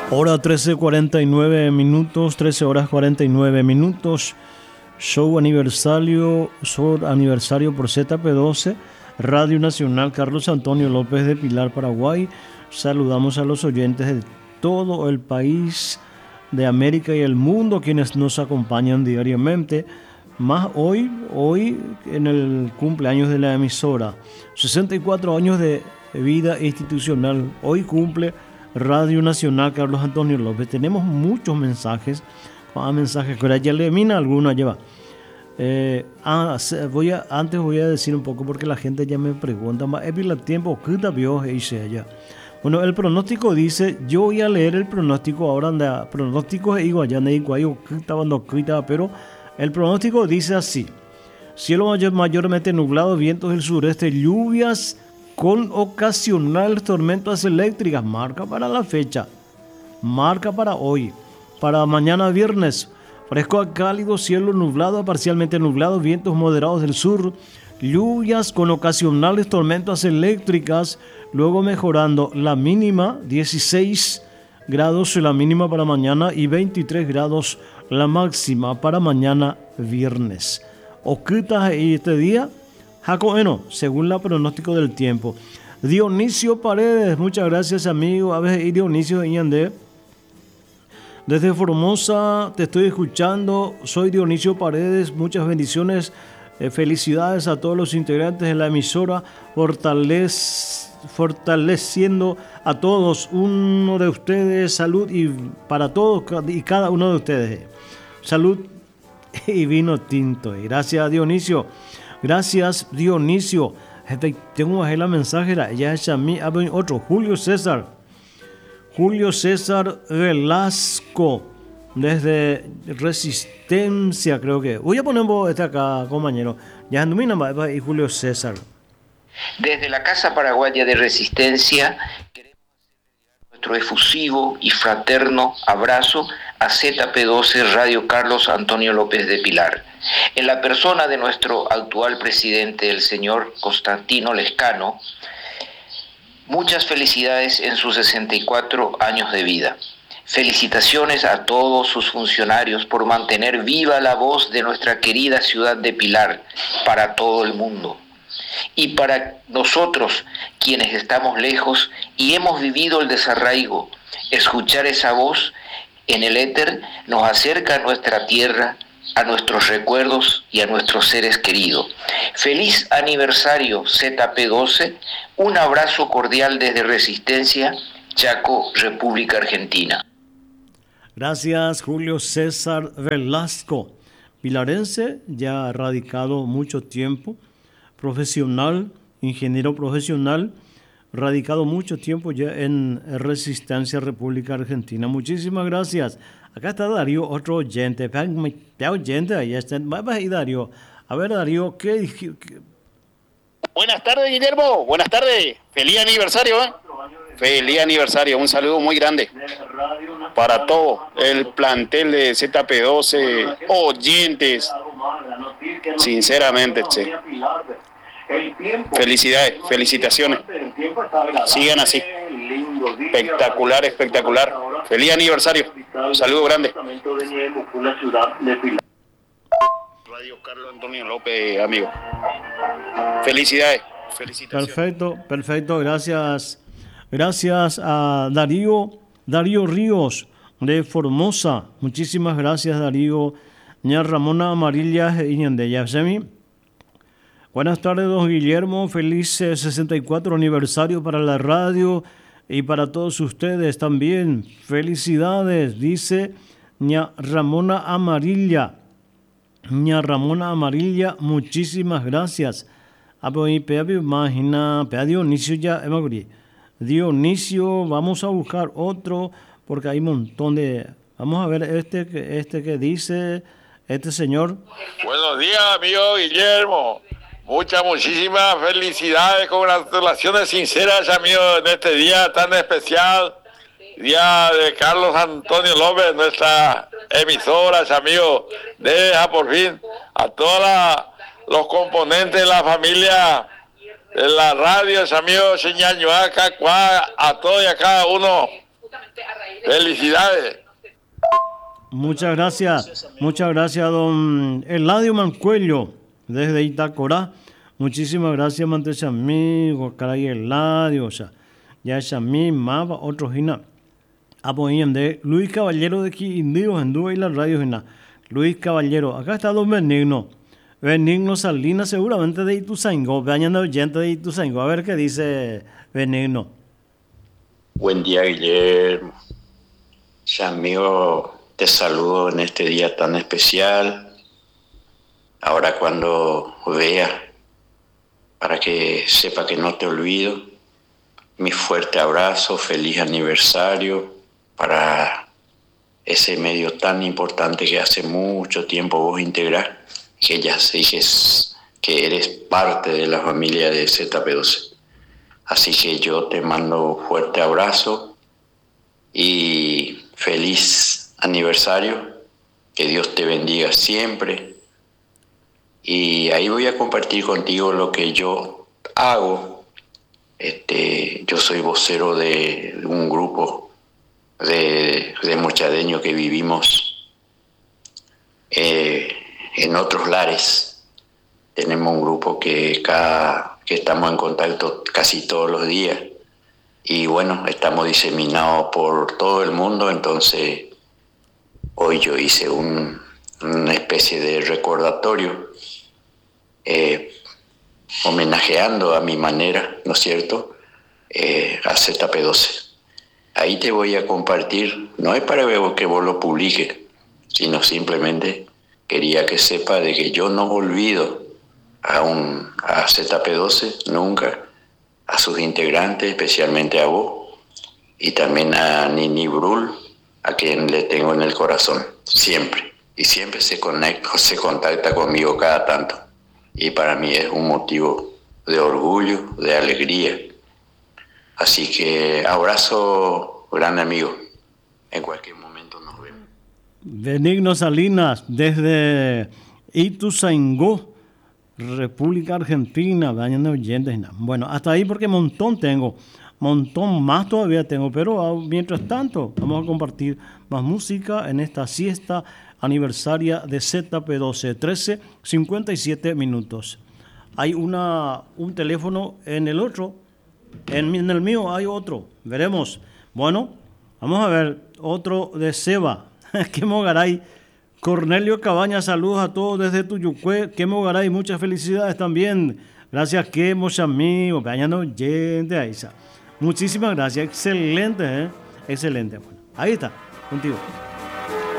Hora 13:49 minutos, 13 horas 49 minutos. Show aniversario por ZP12, Radio Nacional Carlos Antonio López de Pilar, Paraguay. Saludamos a los oyentes de todo el país, de América y el mundo, quienes nos acompañan diariamente. Más hoy en el cumpleaños de la emisora. 64 años de vida institucional. Hoy cumple Radio Nacional Carlos Antonio López. Tenemos muchos mensajes. Mensajes que ya le mina alguna lleva. Antes voy a decir un poco porque la gente ya me pregunta, tiempo bueno, el pronóstico dice, yo voy a leer el pronóstico ahora, pronóstico pero el pronóstico dice así: cielo mayormente nublado, vientos del sureste, lluvias con ocasionales tormentas eléctricas. Marca para la fecha, marca para hoy, para mañana viernes. Fresco a cálido, cielo nublado a parcialmente nublado, vientos moderados del sur, lluvias con ocasionales tormentas eléctricas, luego mejorando la mínima 16 grados la mínima para mañana y 23 grados la máxima para mañana viernes. Ocultas este día, Jacoeno, según la pronóstico del tiempo. Dionisio Paredes, muchas gracias amigo. A veces Dionisio Iñandé. Desde Formosa te estoy escuchando, soy Dionisio Paredes, muchas bendiciones, felicidades a todos los integrantes de la emisora, fortaleciendo a todos uno de ustedes, salud y para todos y cada uno de ustedes, salud y vino tinto. Gracias Dionisio, gracias Dionisio. Tengo ahí la mensajera, ella es a mí, otro, Julio César Velasco, desde Resistencia, creo que. Voy a poner este acá, compañero. Ya andumina y Julio César. Desde la Casa Paraguaya de Resistencia, queremos hacer nuestro efusivo y fraterno abrazo a ZP12 Radio Carlos Antonio López de Pilar, en la persona de nuestro actual presidente, el señor Constantino Lescano. Muchas felicidades en sus 64 años de vida. Felicitaciones a todos sus funcionarios por mantener viva la voz de nuestra querida ciudad de Pilar para todo el mundo. Y para nosotros, quienes estamos lejos y hemos vivido el desarraigo, escuchar esa voz en el éter nos acerca a nuestra tierra, a nuestros recuerdos y a nuestros seres queridos. Feliz aniversario ZP12, un abrazo cordial desde Resistencia, Chaco, República Argentina. Gracias Julio César Velasco, pilarense, ya radicado mucho tiempo, profesional, ingeniero profesional, radicado mucho tiempo ya en Resistencia, República Argentina. Muchísimas gracias. Acá está Darío, otro oyente. Ahí está. Y Darío. A ver, Darío, ¿qué? Buenas tardes, Guillermo. Buenas tardes. Feliz aniversario, ¿eh? Feliz aniversario. Un saludo muy grande para todo el plantel de ZP12, oyentes. Sinceramente, che. Felicidades, felicitaciones. Sigan así. Espectacular, espectacular. Feliz aniversario. Un saludo grande. Radio Carlos Antonio López, amigo. Felicidades. Felicitaciones. Perfecto. Gracias a Darío Ríos de Formosa. Muchísimas gracias, Darío. Ña Ramona Amarilla Iñandeya. Buenas tardes, don Guillermo. Feliz 64 aniversario para la radio y para todos ustedes también. Felicidades, dice Ña Ramona Amarilla. Muchísimas gracias. Dionisio, vamos a buscar otro porque hay un montón de... Vamos a ver este que dice este señor. Buenos días, amigo Guillermo. Muchísimas felicidades, congratulaciones sinceras, amigo, en este día tan especial, día de Carlos Antonio López, nuestra emisora, amigo. Deja por fin a todos los componentes de la familia de la radio, amigo, Señañuaca, a todos y a cada uno Felicidades. Muchas gracias, don Eladio Mancuello, desde Itacorá. Muchísimas gracias, Mantechami, Guacaray Eladio, o sea, ya Chami, Mapa, otro Gina. Apoyan de Luis Caballero de Quindío, en Dúa y la radio Gina. Luis Caballero, acá está don Benigno. Benigno Salinas, seguramente de Ituzaingó, vean oyente de Ituzaingó. A ver qué dice Benigno. Buen día, Guillermo. Amigo, te saludo en este día tan especial. Ahora cuando vea, para que sepa que no te olvido, mi fuerte abrazo, feliz aniversario para ese medio tan importante que hace mucho tiempo vos integrás, que ya sé que eres parte de la familia de ZP12. Así que yo te mando un fuerte abrazo y feliz aniversario, que Dios te bendiga siempre. Y ahí voy a compartir contigo lo que yo hago. Yo soy vocero de un grupo de mochadeños que vivimos en otros lares. Tenemos un grupo que estamos en contacto casi todos los días. Y bueno, estamos diseminados por todo el mundo, entonces hoy yo hice una especie de recordatorio, homenajeando a mi manera, ¿no es cierto?, a ZP12. Ahí te voy a compartir, no es para que vos lo publiques, sino simplemente quería que sepa de que yo no olvido a ZP12 nunca, a sus integrantes, especialmente a vos, y también a Nini Brul, a quien le tengo en el corazón, siempre. Y siempre se contacta conmigo cada tanto. Y para mí es un motivo de orgullo, de alegría. Así que abrazo, gran amigo. En cualquier momento nos vemos. Benigno Salinas, desde Ituzaingó, República Argentina, dañando oyentes. Bueno, hasta ahí porque montón más todavía tengo, pero mientras tanto vamos a compartir más música en esta siesta aniversaria de ZP12, 13:57 minutos. Hay un teléfono en el otro, en el mío hay otro, veremos. Bueno, vamos a ver otro de Seba, Quemo Garay. Cornelio Cabañas, saludos a todos desde Tuyucué. Quemo Garay, muchas felicidades también. Gracias, Quemo, amigos, vayan oyentes, Aiza. Muchísimas gracias, excelente, excelente. Bueno, ahí está, contigo.